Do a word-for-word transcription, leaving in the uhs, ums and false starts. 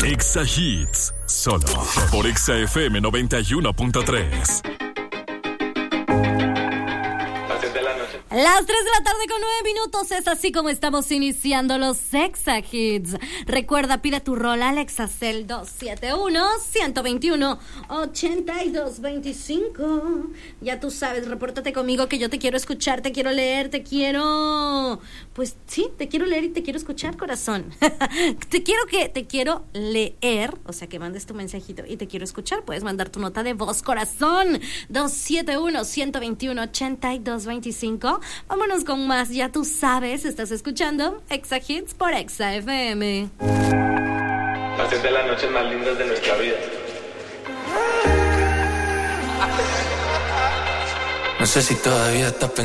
Exa Hits, solo por Exa F M noventa y uno punto tres. Las tres de la tarde con nueve minutos, es así como estamos iniciando los Exa Hits. Recuerda, pide tu rola al Exacel dos siete uno, uno dos uno, ocho dos dos cinco. Ya tú sabes, repórtate conmigo que yo te quiero escuchar, te quiero leer, te quiero... Pues sí, te quiero leer y te quiero escuchar, corazón. Te quiero que, te quiero leer, o sea, que mandes tu mensajito y te quiero escuchar. Puedes mandar tu nota de voz, corazón. dos siete uno, uno dos uno, ocho dos dos cinco. Vámonos con más, ya tú sabes, estás escuchando Exa Hits por Exa F M. Haces de las noches más lindas de nuestra vida. No sé si todavía estás pensando